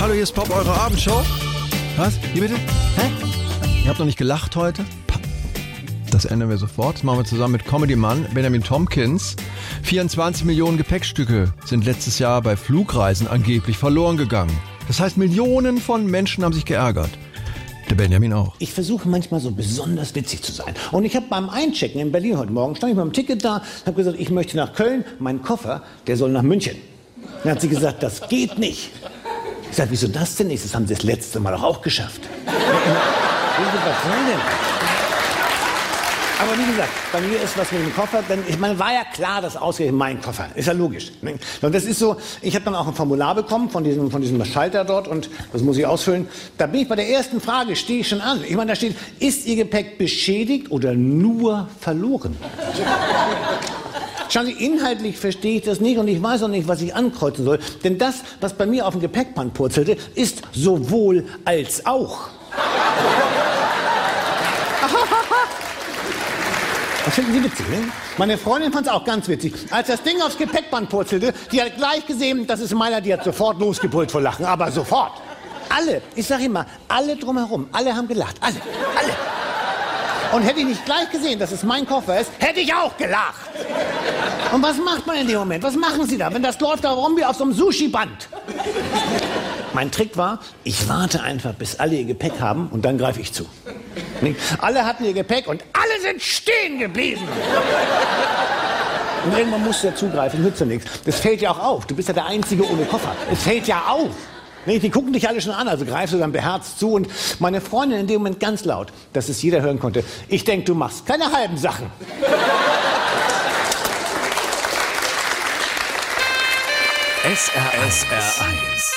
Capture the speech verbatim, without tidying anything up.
Hallo, hier ist Pop, eure Abendshow. Was? Wie bitte? Hä? Ihr habt noch nicht gelacht heute? Das ändern wir sofort. Das machen wir zusammen mit Comedy-Mann Benjamin Tompkins. vierundzwanzig Millionen Gepäckstücke sind letztes Jahr bei Flugreisen angeblich verloren gegangen. Das heißt, Millionen von Menschen haben sich geärgert. Der Benjamin auch. Ich versuche manchmal so besonders witzig zu sein. Und ich habe beim Einchecken in Berlin heute Morgen, stand ich mit dem Ticket da, habe gesagt, ich möchte nach Köln, mein Koffer, der soll nach München. Dann hat sie gesagt, das geht nicht. Ich sage, wieso das denn nicht? Das haben sie das letzte Mal doch auch geschafft. Was soll denn? Aber wie gesagt, bei mir ist was mit dem Koffer, denn ich meine, war ja klar, dass ausgerechnet mein Koffer, ist ja logisch. Und das ist so, ich habe dann auch ein Formular bekommen von diesem, von diesem Schalter dort und das muss ich ausfüllen. Da bin ich bei der ersten Frage, stehe ich schon an. Ich meine, da steht, ist Ihr Gepäck beschädigt oder nur verloren? Schauen Sie, inhaltlich verstehe ich das nicht und ich weiß auch nicht, was ich ankreuzen soll. Denn das, was bei mir auf dem Gepäckband purzelte, ist sowohl als auch. Das finden Sie witzig, ne? Meine Freundin fand es auch ganz witzig. Als das Ding aufs Gepäckband purzelte, die hat gleich gesehen, das ist meiner, die hat sofort losgebrüllt vor Lachen. Aber sofort. Alle, ich sag immer, alle drumherum, alle haben gelacht. Alle, alle. Und hätte ich nicht gleich gesehen, dass es mein Koffer ist, hätte ich auch gelacht. Und was macht man in dem Moment? Was machen Sie da, wenn das läuft da rum wie auf so einem Sushi-Band? Mein Trick war, ich warte einfach, bis alle ihr Gepäck haben und dann greife ich zu. Alle hatten ihr Gepäck und alle sind stehen geblieben. Und irgendwann musst du ja zugreifen, nützt ja nichts. Das fällt ja auch auf. Du bist ja der Einzige ohne Koffer. Es fällt ja auf. Die gucken dich alle schon an, also greifst du dann beherzt zu. Und meine Freundin in dem Moment ganz laut, dass es jeder hören konnte. Ich denke, du machst keine halben Sachen. S R eins.